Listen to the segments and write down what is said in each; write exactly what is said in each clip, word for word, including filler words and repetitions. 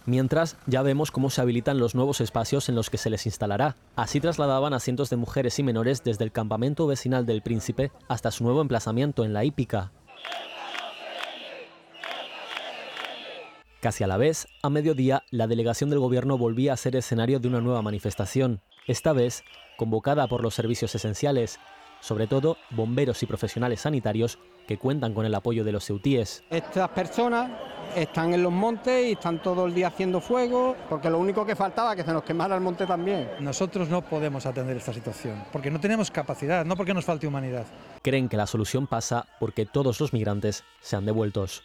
Mientras, ya vemos cómo se habilitan los nuevos espacios en los que se les instalará. Así trasladaban a cientos de mujeres y menores desde el campamento vecinal del Príncipe hasta su nuevo emplazamiento en la hípica. Casi a la vez, a mediodía, la delegación del gobierno volvía a ser escenario de una nueva manifestación, esta vez convocada por los servicios esenciales, sobre todo bomberos y profesionales sanitarios que cuentan con el apoyo de los ceutíes. Estas personas están en los montes y están todo el día haciendo fuego, porque lo único que faltaba es que se nos quemara el monte también. Nosotros no podemos atender esta situación, porque no tenemos capacidad, no porque nos falte humanidad. Creen que la solución pasa porque todos los migrantes sean devueltos.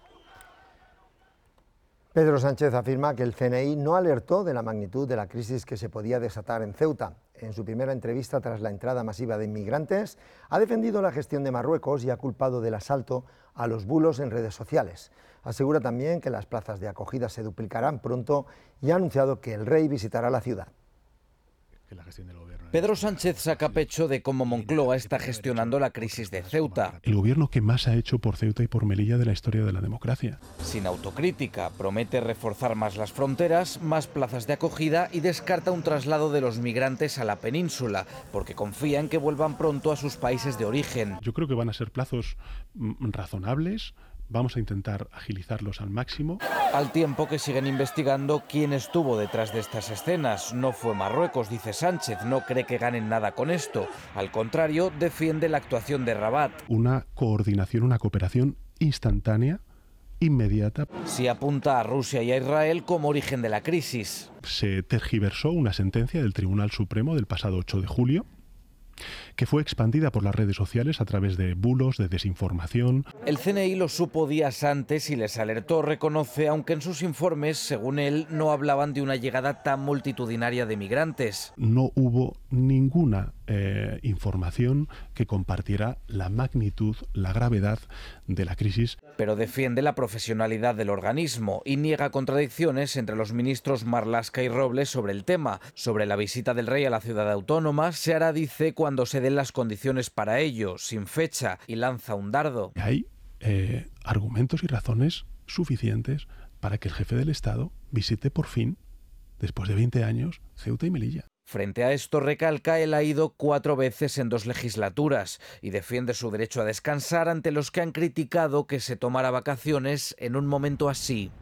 Pedro Sánchez afirma que el C N I no alertó de la magnitud de la crisis que se podía desatar en Ceuta. En su primera entrevista tras la entrada masiva de inmigrantes, ha defendido la gestión de Marruecos y ha culpado del asalto a los bulos en redes sociales. Asegura también que las plazas de acogida se duplicarán pronto y ha anunciado que el rey visitará la ciudad. Pedro Sánchez saca pecho de cómo Moncloa está gestionando la crisis de Ceuta. El gobierno que más ha hecho por Ceuta y por Melilla de la historia de la democracia. Sin autocrítica, promete reforzar más las fronteras, más plazas de acogida y descarta un traslado de los migrantes a la península, porque confía en que vuelvan pronto a sus países de origen. Yo creo que van a ser plazos razonables. Vamos a intentar agilizarlos al máximo. Al tiempo que siguen investigando quién estuvo detrás de estas escenas. No fue Marruecos, dice Sánchez, no cree que ganen nada con esto. Al contrario, defiende la actuación de Rabat. Una coordinación, una cooperación instantánea, inmediata. Sí apunta a Rusia y a Israel como origen de la crisis. Se tergiversó una sentencia del Tribunal Supremo del pasado ocho de julio, que fue expandida por las redes sociales a través de bulos, de desinformación. El C N I lo supo días antes y les alertó, reconoce, aunque en sus informes, según él, no hablaban de una llegada tan multitudinaria de migrantes. No hubo ninguna eh, información que compartiera la magnitud, la gravedad de la crisis. Pero defiende la profesionalidad del organismo y niega contradicciones entre los ministros Marlaska y Robles sobre el tema. Sobre la visita del rey a la ciudad autónoma, se hará, dice, cuando se den las condiciones para ello, sin fecha, y lanza un dardo. Hay eh, argumentos y razones suficientes para que el jefe del Estado visite por fin, después de veinte años, Ceuta y Melilla. Frente a esto, recalca, él ha ido cuatro veces en dos legislaturas y defiende su derecho a descansar ante los que han criticado que se tomara vacaciones en un momento así.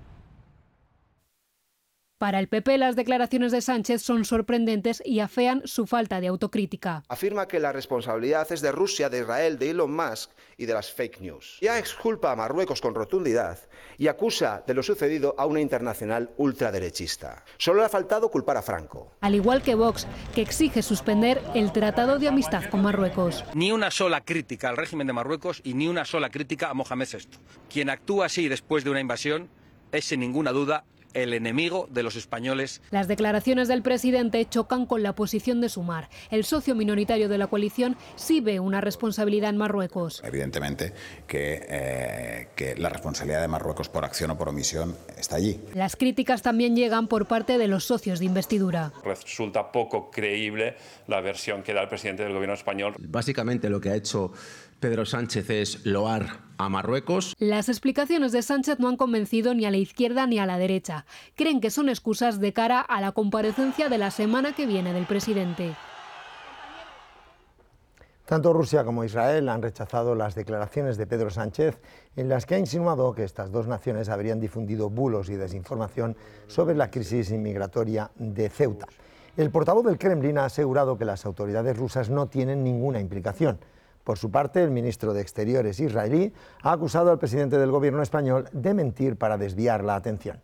Para el P P, las declaraciones de Sánchez son sorprendentes y afean su falta de autocrítica. Afirma que la responsabilidad es de Rusia, de Israel, de Elon Musk y de las fake news. Ya exculpa a Marruecos con rotundidad y acusa de lo sucedido a una internacional ultraderechista. Solo le ha faltado culpar a Franco. Al igual que Vox, que exige suspender el Tratado de Amistad con Marruecos. Ni una sola crítica al régimen de Marruecos y ni una sola crítica a Mohamed sexto. Quien actúa así después de una invasión es, sin ninguna duda, el enemigo de los españoles. Las declaraciones del presidente chocan con la posición de Sumar. El socio minoritario de la coalición sí ve una responsabilidad en Marruecos. Evidentemente que, eh, que la responsabilidad de Marruecos por acción o por omisión está allí. Las críticas también llegan por parte de los socios de investidura. Resulta poco creíble la versión que da el presidente del gobierno español. Básicamente lo que ha hecho Pedro Sánchez es loar a Marruecos. Las explicaciones de Sánchez no han convencido ni a la izquierda ni a la derecha. Creen que son excusas de cara a la comparecencia de la semana que viene del presidente. Tanto Rusia como Israel han rechazado las declaraciones de Pedro Sánchez en las que ha insinuado que estas dos naciones habrían difundido bulos y desinformación sobre la crisis inmigratoria de Ceuta. El portavoz del Kremlin ha asegurado que las autoridades rusas no tienen ninguna implicación. Por su parte, el ministro de Exteriores israelí ha acusado al presidente del gobierno español de mentir para desviar la atención.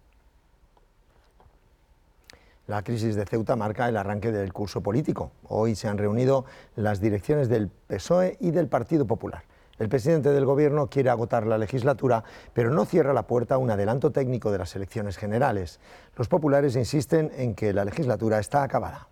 La crisis de Ceuta marca el arranque del curso político. Hoy se han reunido las direcciones del P S O E y del Partido Popular. El presidente del gobierno quiere agotar la legislatura, pero no cierra la puerta a un adelanto técnico de las elecciones generales. Los populares insisten en que la legislatura está acabada.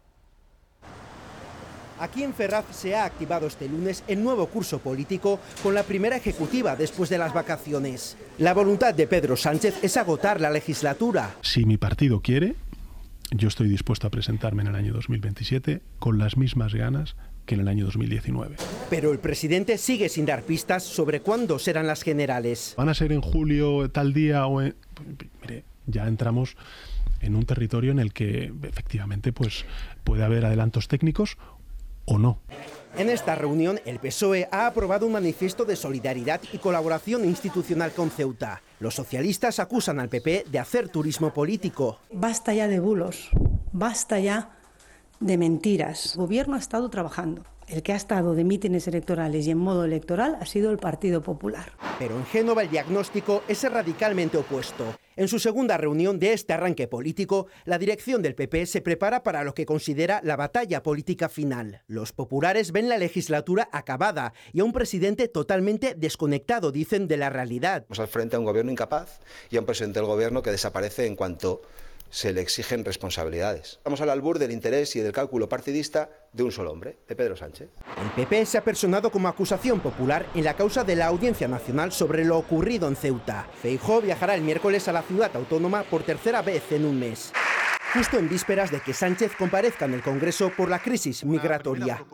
Aquí en Ferraz se ha activado este lunes el nuevo curso político con la primera ejecutiva después de las vacaciones. La voluntad de Pedro Sánchez es agotar la legislatura. Si mi partido quiere, yo estoy dispuesto a presentarme en el año dos mil veintisiete con las mismas ganas que en el año dos mil diecinueve. Pero el presidente sigue sin dar pistas sobre cuándo serán las generales. ¿Van a ser en julio tal día o en...? Mire, Ya entramos en un territorio en el que efectivamente pues, puede haber adelantos técnicos o no. En esta reunión, el P S O E ha aprobado un manifiesto de solidaridad y colaboración institucional con Ceuta. Los socialistas acusan al P P de hacer turismo político. Basta ya de bulos, basta ya de mentiras. El gobierno ha estado trabajando. El que ha estado de mítines electorales y en modo electoral ha sido el Partido Popular. Pero en Génova el diagnóstico es radicalmente opuesto. En su segunda reunión de este arranque político, la dirección del P P se prepara para lo que considera la batalla política final. Los populares ven la legislatura acabada y a un presidente totalmente desconectado, dicen, de la realidad. Estamos al frente a un gobierno incapaz y a un presidente del gobierno que desaparece en cuanto se le exigen responsabilidades. Estamos al albur del interés y del cálculo partidista de un solo hombre, de Pedro Sánchez. El P P se ha personado como acusación popular en la causa de la Audiencia Nacional sobre lo ocurrido en Ceuta. Feijóo viajará el miércoles a la ciudad autónoma por tercera vez en un mes, justo en vísperas de que Sánchez comparezca en el Congreso por la crisis migratoria.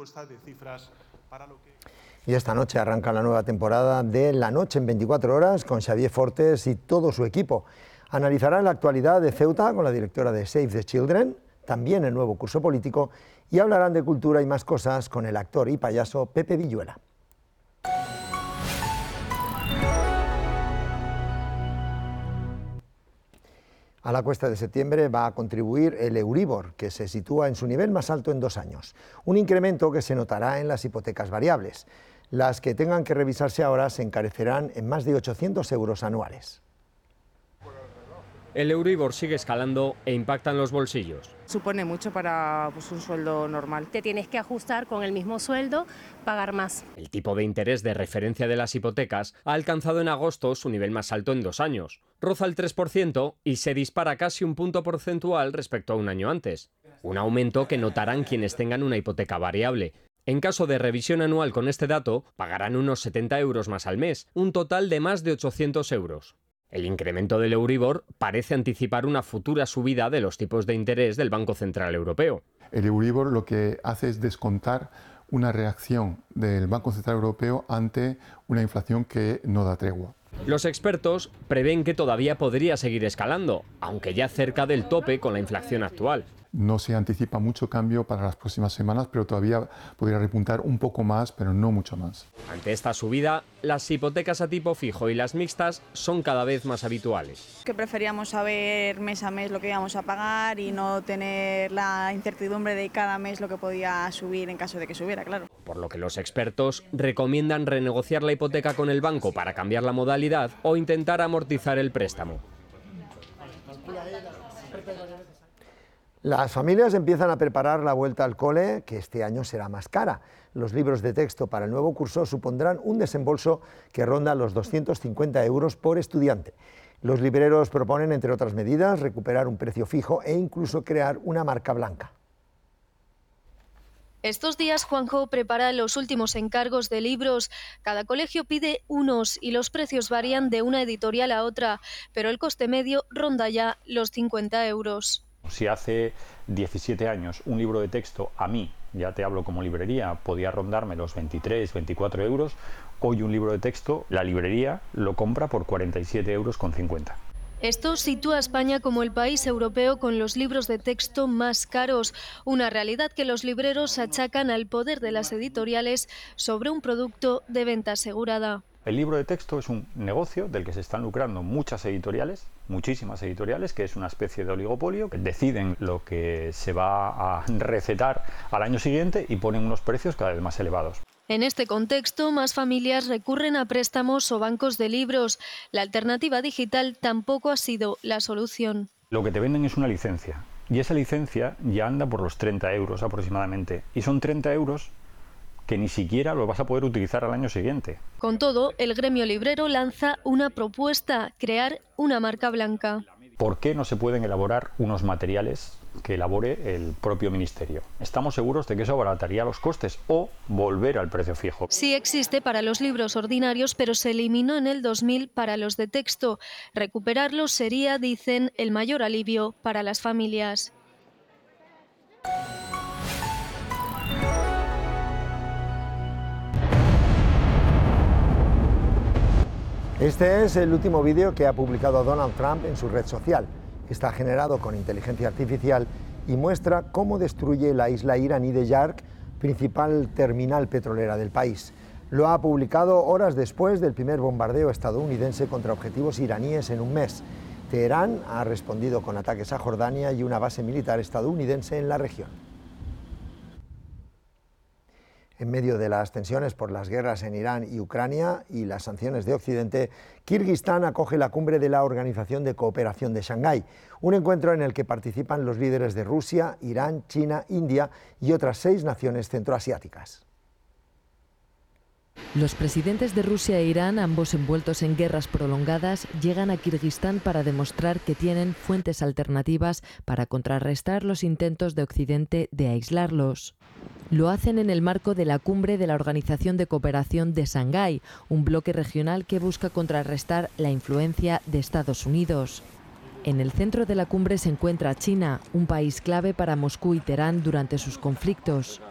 Y esta noche arranca la nueva temporada de La Noche en veinticuatro horas con Xavier Fortes y todo su equipo. Analizarán la actualidad de Ceuta con la directora de Save the Children, también el nuevo curso político, y hablarán de cultura y más cosas con el actor y payaso Pepe Villuela. A la cuesta de septiembre va a contribuir el Euribor, que se sitúa en su nivel más alto en dos años, un incremento que se notará en las hipotecas variables. Las que tengan que revisarse ahora se encarecerán en más de ochocientos euros anuales. El Euribor sigue escalando e impacta en los bolsillos. Supone mucho para pues, un sueldo normal. Te tienes que ajustar con el mismo sueldo, pagar más. El tipo de interés de referencia de las hipotecas ha alcanzado en agosto su nivel más alto en dos años. Roza el tres por ciento y se dispara casi un punto porcentual respecto a un año antes. Un aumento que notarán quienes tengan una hipoteca variable. En caso de revisión anual con este dato, pagarán unos setenta euros más al mes, un total de más de ochocientos euros. El incremento del Euribor parece anticipar una futura subida de los tipos de interés del Banco Central Europeo. El Euribor lo que hace es descontar una reacción del Banco Central Europeo ante una inflación que no da tregua. Los expertos prevén que todavía podría seguir escalando, aunque ya cerca del tope con la inflación actual. No se anticipa mucho cambio para las próximas semanas, pero todavía podría repuntar un poco más, pero no mucho más. Ante esta subida, las hipotecas a tipo fijo y las mixtas son cada vez más habituales. Que preferíamos saber mes a mes lo que íbamos a pagar y no tener la incertidumbre de cada mes lo que podía subir en caso de que subiera, claro. Por lo que los expertos recomiendan renegociar la hipoteca con el banco para cambiar la modalidad o intentar amortizar el préstamo. Las familias empiezan a preparar la vuelta al cole, que este año será más cara. Los libros de texto para el nuevo curso supondrán un desembolso que ronda los doscientos cincuenta euros por estudiante. Los libreros proponen, entre otras medidas, recuperar un precio fijo e incluso crear una marca blanca. Estos días Juanjo prepara los últimos encargos de libros. Cada colegio pide unos y los precios varían de una editorial a otra, pero el coste medio ronda ya los cincuenta euros. Si hace diecisiete años un libro de texto, a mí, ya te hablo como librería, podía rondarme los veintitrés, veinticuatro euros, hoy un libro de texto, la librería lo compra por cuarenta y siete euros con cincuenta. Esto sitúa a España como el país europeo con los libros de texto más caros, una realidad que los libreros achacan al poder de las editoriales sobre un producto de venta asegurada. El libro de texto es un negocio del que se están lucrando muchas editoriales, muchísimas editoriales, que es una especie de oligopolio, que deciden lo que se va a recetar al año siguiente y ponen unos precios cada vez más elevados. En este contexto, más familias recurren a préstamos o bancos de libros. La alternativa digital tampoco ha sido la solución. Lo que te venden es una licencia, y esa licencia ya anda por los treinta euros aproximadamente, y son treinta euros que ni siquiera lo vas a poder utilizar al año siguiente. Con todo, el gremio librero lanza una propuesta: crear una marca blanca. ¿Por qué no se pueden elaborar unos materiales que elabore el propio ministerio? Estamos seguros de que eso abarataría los costes o volver al precio fijo. Sí existe para los libros ordinarios, pero se eliminó en el dos mil para los de texto. Recuperarlos sería, dicen, el mayor alivio para las familias. Este es el último vídeo que ha publicado Donald Trump en su red social. Está generado con inteligencia artificial y muestra cómo destruye la isla iraní de Yark, principal terminal petrolera del país. Lo ha publicado horas después del primer bombardeo estadounidense contra objetivos iraníes en un mes. Teherán ha respondido con ataques a Jordania y una base militar estadounidense en la región. En medio de las tensiones por las guerras en Irán y Ucrania y las sanciones de Occidente, Kirguistán acoge la cumbre de la Organización de Cooperación de Shanghái, un encuentro en el que participan los líderes de Rusia, Irán, China, India y otras seis naciones centroasiáticas. Los presidentes de Rusia e Irán, ambos envueltos en guerras prolongadas, llegan a Kirguistán para demostrar que tienen fuentes alternativas para contrarrestar los intentos de Occidente de aislarlos. Lo hacen en el marco de la cumbre de la Organización de Cooperación de Shanghái, un bloque regional que busca contrarrestar la influencia de Estados Unidos. En el centro de la cumbre se encuentra China, un país clave para Moscú y Teherán durante sus conflictos.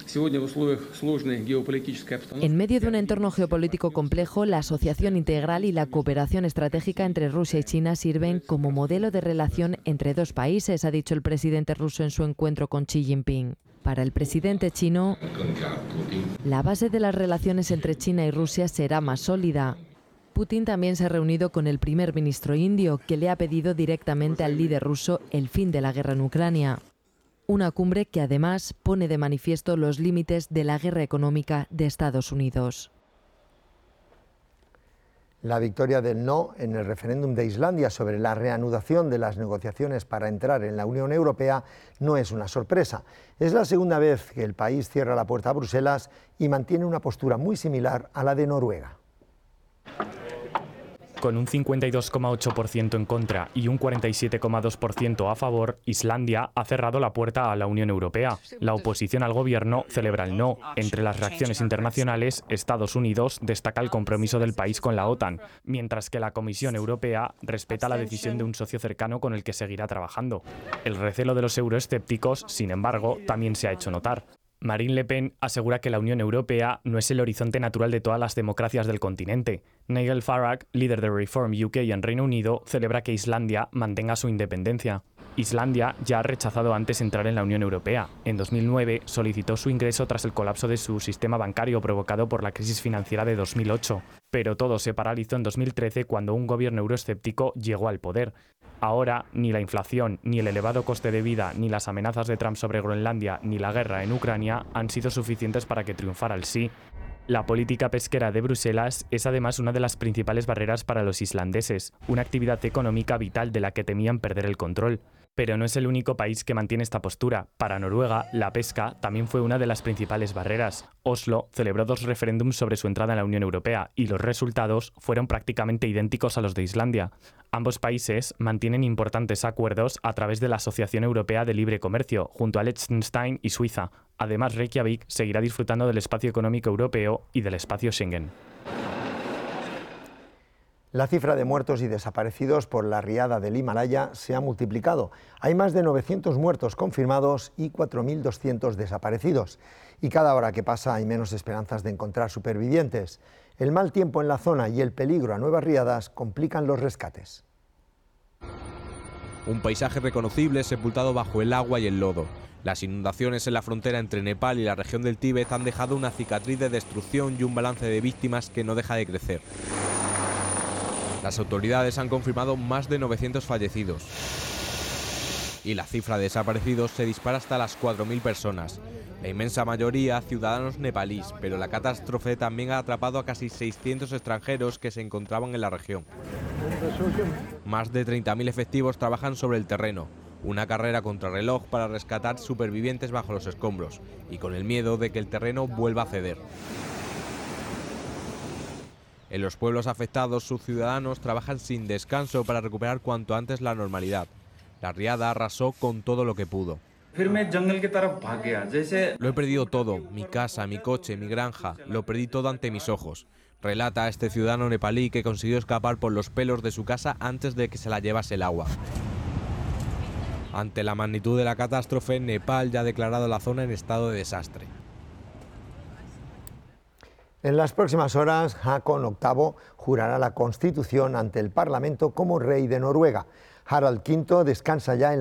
En medio de un entorno geopolítico complejo, la asociación integral y la cooperación estratégica entre Rusia y China sirven como modelo de relación entre dos países, ha dicho el presidente ruso en su encuentro con Xi Jinping. Para el presidente chino, la base de las relaciones entre China y Rusia será más sólida. Putin también se ha reunido con el primer ministro indio, que le ha pedido directamente al líder ruso el fin de la guerra en Ucrania. Una cumbre que además pone de manifiesto los límites de la guerra económica de Estados Unidos. La victoria del no en el referéndum de Islandia sobre la reanudación de las negociaciones para entrar en la Unión Europea no es una sorpresa. Es la segunda vez que el país cierra la puerta a Bruselas y mantiene una postura muy similar a la de Noruega. Con un cincuenta y dos coma ocho por ciento en contra y un cuarenta y siete coma dos por ciento a favor, Islandia ha cerrado la puerta a la Unión Europea. La oposición al gobierno celebra el no. Entre las reacciones internacionales, Estados Unidos destaca el compromiso del país con la OTAN, mientras que la Comisión Europea respeta la decisión de un socio cercano con el que seguirá trabajando. El recelo de los euroescépticos, sin embargo, también se ha hecho notar. Marine Le Pen asegura que la Unión Europea no es el horizonte natural de todas las democracias del continente. Nigel Farage, líder de Reform U K en Reino Unido, celebra que Islandia mantenga su independencia. Islandia ya ha rechazado antes entrar en la Unión Europea. En dos mil nueve solicitó su ingreso tras el colapso de su sistema bancario provocado por la crisis financiera de dos mil ocho. Pero todo se paralizó en dos mil trece cuando un gobierno euroescéptico llegó al poder. Ahora, ni la inflación, ni el elevado coste de vida, ni las amenazas de Trump sobre Groenlandia, ni la guerra en Ucrania han sido suficientes para que triunfara el sí. La política pesquera de Bruselas es además una de las principales barreras para los islandeses, una actividad económica vital de la que temían perder el control. Pero no es el único país que mantiene esta postura. Para Noruega, la pesca también fue una de las principales barreras. Oslo celebró dos referéndums sobre su entrada en la Unión Europea y los resultados fueron prácticamente idénticos a los de Islandia. Ambos países mantienen importantes acuerdos a través de la Asociación Europea de Libre Comercio, junto a Liechtenstein y Suiza. Además, Reykjavik seguirá disfrutando del espacio económico europeo y del espacio Schengen. La cifra de muertos y desaparecidos por la riada del Himalaya se ha multiplicado. Hay más de novecientos muertos confirmados y cuatro mil doscientos desaparecidos. Y cada hora que pasa hay menos esperanzas de encontrar supervivientes. El mal tiempo en la zona y el peligro a nuevas riadas complican los rescates. Un paisaje reconocible sepultado bajo el agua y el lodo. Las inundaciones en la frontera entre Nepal y la región del Tíbet han dejado una cicatriz de destrucción y un balance de víctimas que no deja de crecer. Las autoridades han confirmado más de novecientos fallecidos y la cifra de desaparecidos se dispara hasta las cuatro mil personas. La inmensa mayoría ciudadanos nepalíes, pero la catástrofe también ha atrapado a casi seiscientos extranjeros que se encontraban en la región. Más de treinta mil efectivos trabajan sobre el terreno, una carrera contrarreloj para rescatar supervivientes bajo los escombros y con el miedo de que el terreno vuelva a ceder. En los pueblos afectados, sus ciudadanos trabajan sin descanso para recuperar cuanto antes la normalidad. La riada arrasó con todo lo que pudo. Lo he perdido todo, mi casa, mi coche, mi granja, lo perdí todo ante mis ojos. Relata este ciudadano nepalí que consiguió escapar por los pelos de su casa antes de que se la llevase el agua. Ante la magnitud de la catástrofe, Nepal ya ha declarado la zona en estado de desastre. En las próximas horas, Haakon octavo jurará la Constitución ante el Parlamento como rey de Noruega. Harald V descansa ya en